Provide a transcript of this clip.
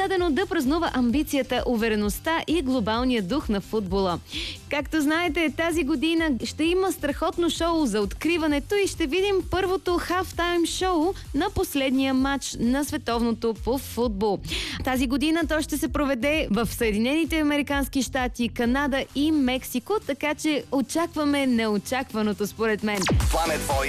дадено да празнува амбицията, увереността и глобалния дух на футбола. Както знаете, тази година ще има страхотно шоу за откриването и ще видим първото хафтайм шоу на последния матч на световното по футбол. Тази година то ще се проведе в Съединените американски щати, Канада и Мексико, така че очакваме неочакваното според мен.